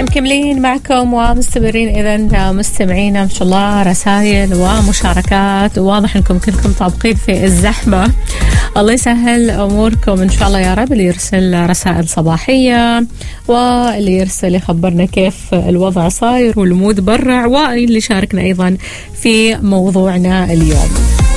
مكملين معكم ومستمرين. إذا مستمعينا ما شاء الله رسائل ومشاركات، واضح أنكم كلكم طابقين في الزحمة. الله يسهل أموركم إن شاء الله يا رب. اللي يرسل رسائل صباحية، واللي يرسل يخبرنا كيف الوضع صاير والمود برع، واللي شاركنا أيضا في موضوعنا اليوم.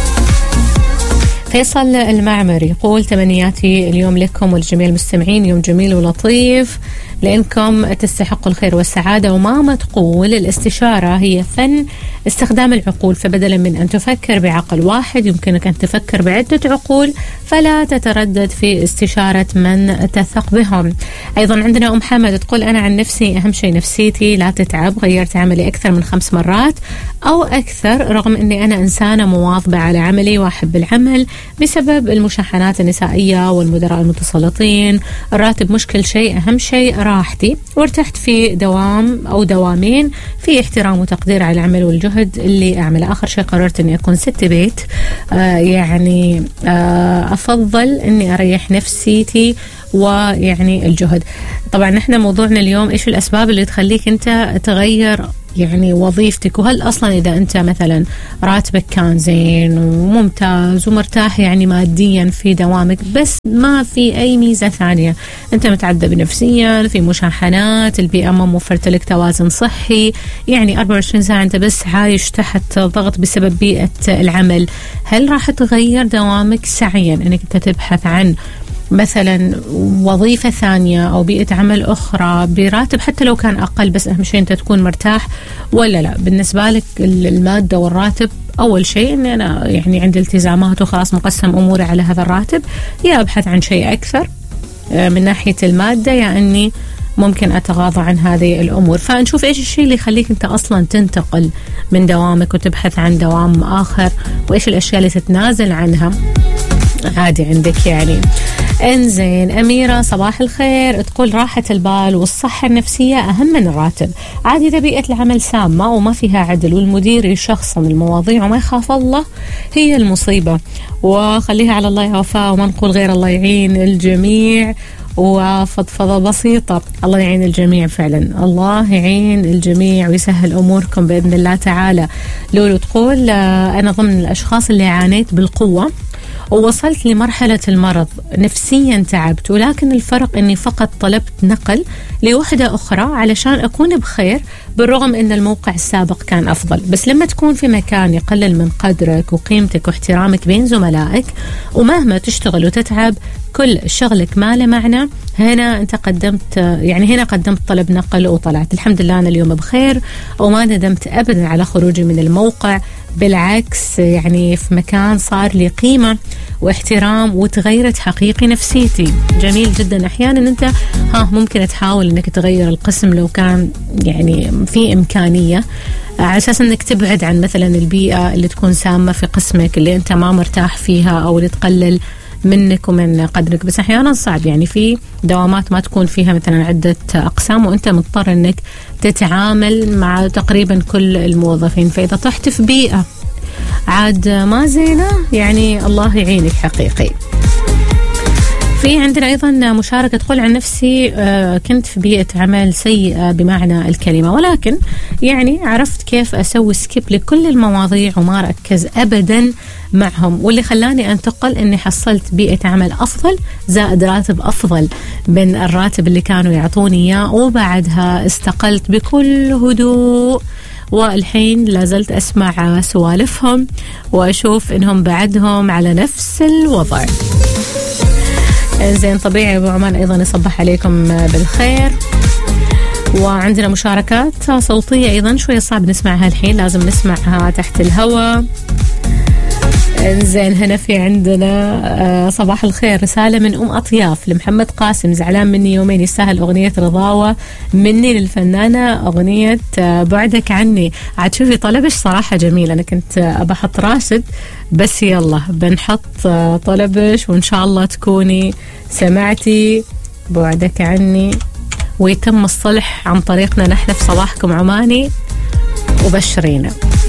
فيصل المعمري يقول: تمنياتي اليوم لكم ولجميع المستمعين يوم جميل ولطيف، لأنكم تستحقوا الخير والسعادة. وماما تقول: الاستشارة هي فن استخدام العقول، فبدلا من أن تفكر بعقل واحد يمكنك أن تفكر بعدة عقول، فلا تتردد في استشارة من تثق بهم. أيضا عندنا أم حمد تقول: أنا عن نفسي أهم شيء نفسيتي لا تتعب، غيرت عملي أكثر من 5 مرات أو أكثر، رغم أني أنا إنسانة مواظبة على عملي وأحب العمل، بسبب المشاحنات النسائية والمدراء المتسلطين. الراتب مش كل شيء، أهم شيء راحتي، وارتحت في دوام أو دوامين في احترام وتقدير على العمل والجهد اللي أعمله. آخر شيء قررت أني أكون ست بيت، أفضل أني أريح نفسيتي ويعني الجهد. طبعا نحن موضوعنا اليوم إيش الأسباب اللي تخليك أنت تغير يعني وظيفتك، وهل أصلا إذا أنت مثلا راتبك كان زين وممتاز ومرتاح يعني ماديا في دوامك، بس ما في أي ميزة ثانية، أنت متعذب نفسيا، في مشاحنات، البيئة ما موفرت لك توازن صحي، يعني 24 ساعة أنت بس عايش تحت ضغط بسبب بيئة العمل، هل راح تغير دوامك سعيا أنك أنت تبحث عن مثلا وظيفة ثانية أو بيئة عمل أخرى براتب حتى لو كان أقل، بس أهم شيء أنت تكون مرتاح، ولا لا بالنسبة لك المادة والراتب أول شيء أن أنا يعني عندي التزامات وخلاص مقسم أموري على هذا الراتب، يا أبحث عن شيء أكثر من ناحية المادة، يا أني ممكن أتغاضى عن هذه الأمور. فنشوف إيش الشيء اللي يخليك أنت أصلا تنتقل من دوامك وتبحث عن دوام آخر، وإيش الأشياء اللي تتنازل عنها عادي عندك يعني. انزين أميرة صباح الخير تقول: راحة البال والصحة النفسية أهم من الراتب. عادي إذا بيئة العمل سامة وما فيها عدل والمدير يشخصن المواضيع وما يخاف الله هي المصيبة، وخليها على الله يا وفاء، وما نقول غير الله يعين الجميع وفضفضة بسيطة. الله يعين الجميع فعلا، الله يعين الجميع ويسهل أموركم بإذن الله تعالى. لولو تقول: أنا ضمن الأشخاص اللي عانيت بالقوة ووصلت لمرحلة المرض، نفسيا تعبت، ولكن الفرق أني فقط طلبت نقل لوحدة أخرى علشان أكون بخير، بالرغم أن الموقع السابق كان أفضل. بس لما تكون في مكان يقلل من قدرك وقيمتك واحترامك بين زملائك، ومهما تشتغل وتتعب كل شغلك ما له معنى، هنا أنت قدمت هنا قدمت طلب نقل وطلعت. الحمد لله أنا اليوم بخير وما ندمت أبدا على خروجي من الموقع، بالعكس يعني في مكان صار لي قيمة واحترام وتغيرت حقيقي نفسيتي. جميل جدا. أحيانا أنت ممكن تحاول أنك تغير القسم لو كان يعني في إمكانية، على أساس أنك تبعد عن مثلا البيئة اللي تكون سامة في قسمك اللي أنت ما مرتاح فيها أو اللي تقلل منك ومن قدرك. بس أحيانا صعب، يعني في دوامات ما تكون فيها مثلا عدة أقسام وأنت مضطر أنك تتعامل مع تقريبا كل الموظفين، فإذا طحت في بيئة عاد ما زينة يعني الله يعينك حقيقي. في عندنا أيضا مشاركة تقول: عن نفسي كنت في بيئة عمل سيئة بمعنى الكلمة، ولكن يعني عرفت كيف أسوي سكيب لكل المواضيع وما أركز أبدا معهم، واللي خلاني أنتقل أني حصلت بيئة عمل أفضل زائد راتب أفضل من الراتب اللي كانوا يعطوني إياه، وبعدها استقلت بكل هدوء، والحين لازلت أسمع سوالفهم وأشوف إنهم بعدهم على نفس الوضع. زين طبيعي أبو عمان أيضا يصبح عليكم بالخير. وعندنا مشاركات صوتية أيضا شوية صعب نسمعها الحين، لازم نسمعها تحت الهواء. زين هنا في عندنا صباح الخير، رسالة من أم أطياف لمحمد قاسم: زعلان مني يومين، يستاهل أغنية رضاوة مني للفنانة، أغنية بعدك عني. عاد شوفي طلبش صراحة جميل، أنا كنت أبحط راشد بس يلا بنحط طلبش، وإن شاء الله تكوني سمعتي بعدك عني ويتم الصلح عن طريقنا نحن في صباحكم عماني، وبشرينا.